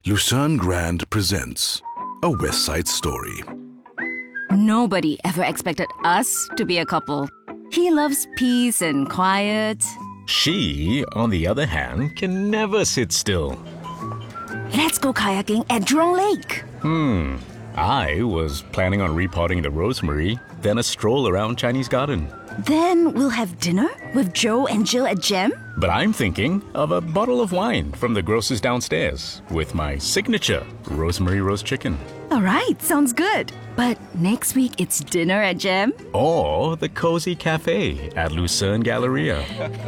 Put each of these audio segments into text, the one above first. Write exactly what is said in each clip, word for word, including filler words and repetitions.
Lucerne Grand presents A West Side Story. Nobody ever expected us to be a couple. He loves peace and quiet. She, on the other hand, can never sit still. Let's go kayaking at Jurong Lake. Hmm. I was planning on repotting the rosemary, then a stroll around Chinese Garden. Then we'll have dinner with Joe and Jill at Gem. But I'm thinking of a bottle of wine from the grocer's downstairs with my signature rosemary roast chicken. All right, sounds good. But next week it's dinner at Gem. Or the cozy cafe at Lucerne Galleria.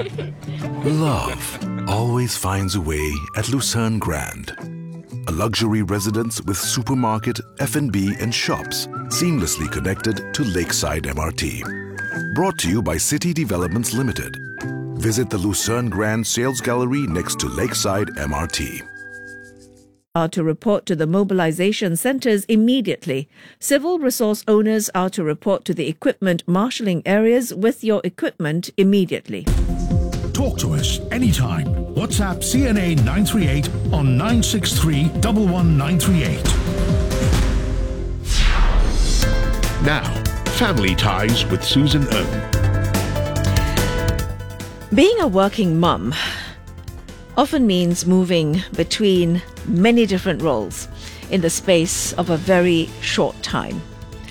Love always finds a way at Lucerne Grand. A luxury residence with supermarket, F and B and shops seamlessly connected to Lakeside M R T. Brought to you by City Developments Limited. Visit the Lucerne Grand Sales Gallery next to Lakeside M R T. Are to report to the mobilization centres immediately. Civil resource owners are to report to the equipment marshalling areas with your equipment immediately. Talk to us anytime. WhatsApp C N A nine three eight on nine six three, one one nine three eight. Now, Family Ties with Susan Ng. Being a working mum often means moving between many different roles in the space of a very short time.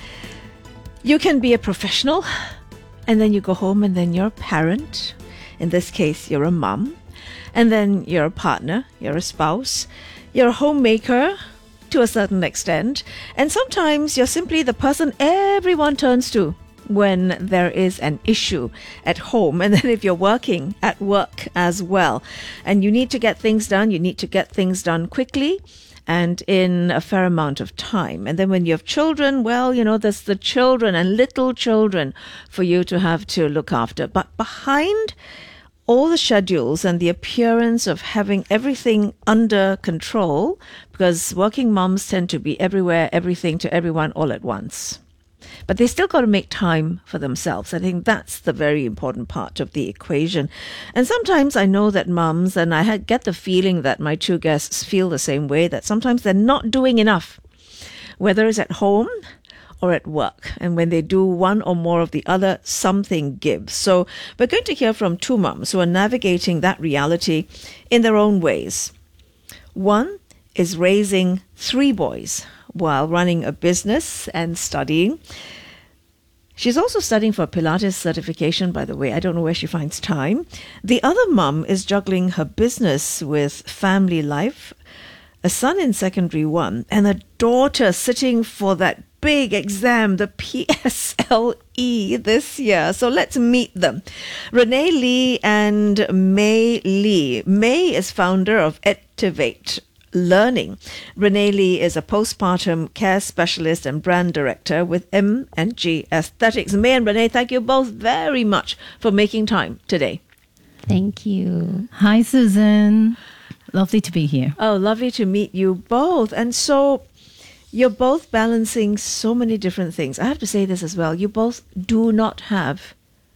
You can be a professional, and then you go home and then you're a parent. In this case, you're a mum. And then you're a partner, you're a spouse, you're a homemaker to a certain extent. And sometimes you're simply the person everyone turns to when there is an issue at home. And then if you're working at work as well, and you need to get things done, you need to get things done quickly and in a fair amount of time. And then when you have children, well, you know, there's the children and little children for you to have to look after. But behind all the schedules and the appearance of having everything under control, because working mums tend to be everywhere, everything to everyone all at once. But they still got to make time for themselves. I think that's the very important part of the equation. And sometimes I know that mums, and I get the feeling that my two guests feel the same way, that sometimes they're not doing enough, whether it's at home or at work. And when they do one or more of the other, something gives. So we're going to hear from two mums who are navigating that reality in their own ways. One is raising three boys while running a business and studying. She's also studying for a Pilates certification, by the way. I don't know where she finds time. The other mum is juggling her business with family life, a son in secondary one, and a daughter sitting for that big exam, the P S L E this year. So let's meet them. Renee Lee and May Lee. May is founder of Activate Learning. Renee Lee is a postpartum care specialist and brand director with M and G Aesthetics. May and Renee, thank you both very much for making time today. Thank you. Hi, Susan. Lovely to be here. Oh, lovely to meet you both. And so you're both balancing so many different things. I have to say this as well. You both do not have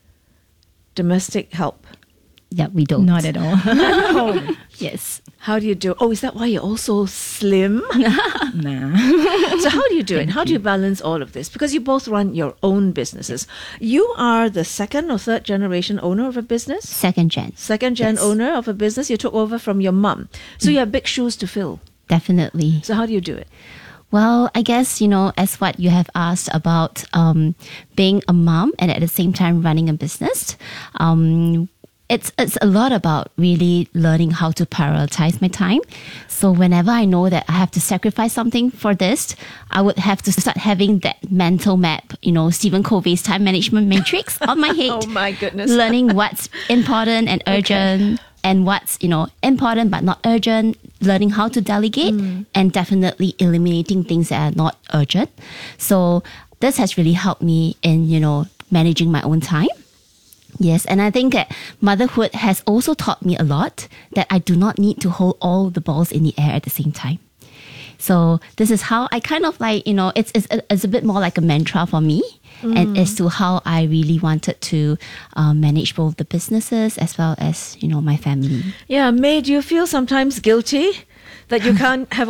domestic help. Yeah, we don't. Not at all. At home. Yes. How do you do? Oh, is that why you're also slim? Nah. So how do you do it? How do you balance all of this? Because you both run your own businesses. You are the second or third generation owner of a business? Second gen. Second gen Yes. owner of a business. You took over from your mum. So you have big shoes to fill. Definitely. So how do you do it? Well, I guess, you know, as what you have asked about um, being a mom and at the same time running a business, um, It's it's a lot about really learning how to prioritize my time. So whenever I know that I have to sacrifice something for this, I would have to start having that mental map, you know, Stephen Covey's time management matrix on my head. Oh my goodness. Learning what's important and urgent okay. and what's, you know, important but not urgent. Learning how to delegate mm. and definitely eliminating things that are not urgent. So this has really helped me in, you know, managing my own time. Yes, and I think that motherhood has also taught me a lot that I do not need to hold all the balls in the air at the same time. So this is how I kind of like, you know, it's it's, it's a bit more like a mantra for me. Mm. And as to how I really wanted to uh, manage both the businesses as well as, you know, my family. Yeah, May, do you feel sometimes guilty that you can't have